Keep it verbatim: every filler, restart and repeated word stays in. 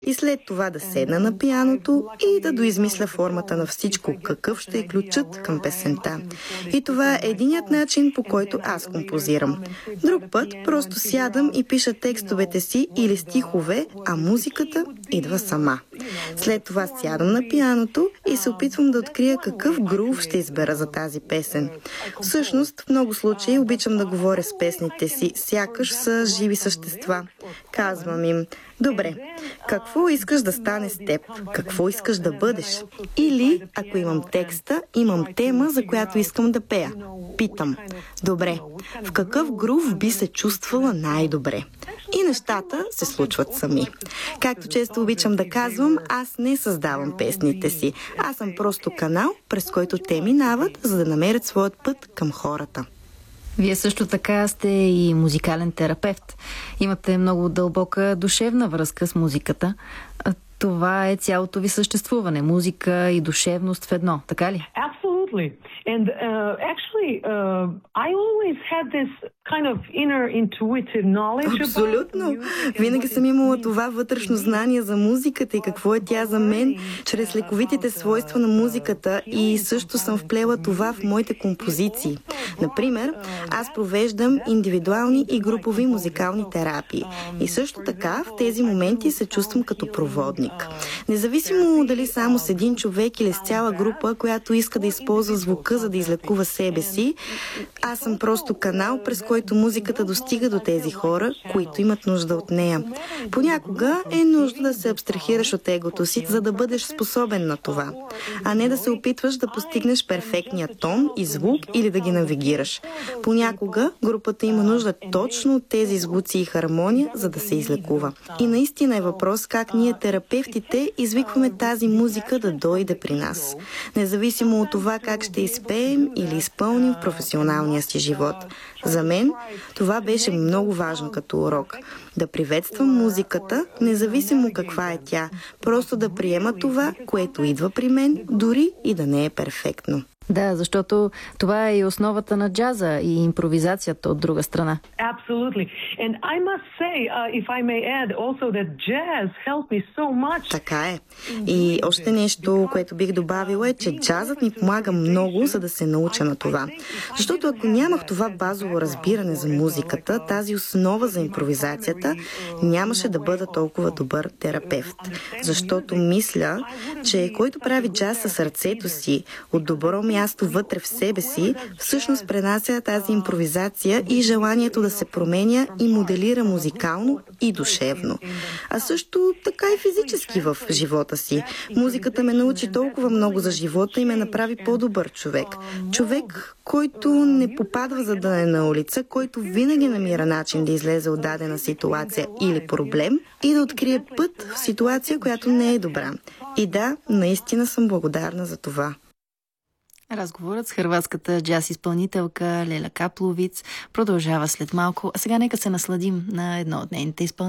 и след това да седна на пианото и да доизмисля формата на всичко, какъв ще е ключът към песента. И това е единият начин, по който аз композирам. Друг път просто сядам и пиша текстовете си или стихове, а музиката идва сама. След това сядам на пианото и се опитвам да открия какъв грув ще избера за тази песен. Всъщност, в много случаи обичам да говоря с песните си, сякаш са живи същества. Казвам им: добре, какво искаш да стане с теб? Какво искаш да бъдеш? Или, ако имам текста, имам тема, за която искам да пея. Питам: добре, в какъв грув би се чувствала най-добре? И нещата се случват сами. Както често обичам да казвам, аз не създавам песните си. Аз съм просто канал, през който те минават, за да намерят своят път към хората. Вие също така сте и музикален терапевт. Имате много дълбока душевна връзка с музиката. Това е цялото ви съществуване. Музика и душевност в едно. Така ли? Absolutely. And uh, actually, uh, I always had this kind of inner intuitive knowledge. Абсолютно. Винаги съм имала това вътрешно знание за музиката и какво е тя за мен, чрез лековитите свойства на музиката, и също съм вплела това в моите композиции. Например, аз провеждам индивидуални и групови музикални терапии. И също така в тези моменти се чувствам като проводник. Независимо дали само с един човек или с цяла група, която иска да използва звука, за да излекува себе си, аз съм просто канал, през който музиката достига до тези хора, които имат нужда от нея. Понякога е нужно да се абстрахираш от егото си, за да бъдеш способен на това, а не да се опитваш да постигнеш перфектния тон и звук или да ги навигираш. Понякога групата има нужда точно от тези звуци и хармония, за да се излекува. И наистина е въпрос как ние, терапевтите, извикваме тази музика да дойде при нас. Независимо от това как ще изпеем или изпълним в професионалния си живот. За мен това беше много важно като урок. Да приветствам музиката, независимо каква е тя. Просто да приема това, което идва при мен, дори и да не е перфектно. Да, защото това е и основата на джаза и импровизацията от друга страна. Absolutely. And I must say, uh, if I may add also that jazz helped me so much. Така е. И още нещо, което бих добавила, е, че джазът ми помага много, за да се науча на това. Защото ако нямах това базово разбиране за музиката, тази основа за импровизацията, нямаше да бъда толкова добър терапевт. Защото мисля, че който прави джаз със сърцето си, от добро място вътре в себе си, всъщност пренася тази импровизация и желанието да се променя и моделира музикално и душевно. А също така и физически в живота си. Музиката ме научи толкова много за живота и ме направи по-добър човек. Човек, който не попадва за да е на улица, който винаги намира начин да излезе от дадена ситуация или проблем и да открие път в ситуация, която не е добра. И да, наистина съм благодарна за това. Разговорът с хърватската джаз изпълнителка Леля Капловиц продължава след малко, а сега нека се насладим на едно от нейните изпълнения.